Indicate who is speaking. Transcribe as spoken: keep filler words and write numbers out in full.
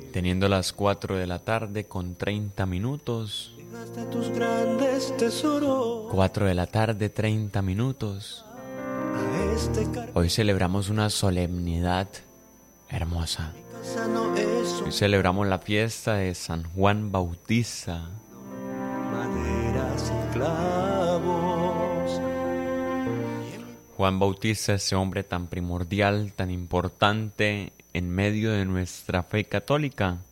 Speaker 1: Teniendo las cuatro de la tarde con treinta minutos.
Speaker 2: Tus grandes tesoros.
Speaker 1: cuatro de la tarde, treinta minutos.
Speaker 2: Este
Speaker 1: Hoy celebramos una solemnidad hermosa.
Speaker 2: no es
Speaker 1: Hoy celebramos la fiesta de San Juan Bautista.
Speaker 2: maderas y clavos.
Speaker 1: Juan Bautista, ese hombre tan primordial, tan importante en medio de nuestra fe católica.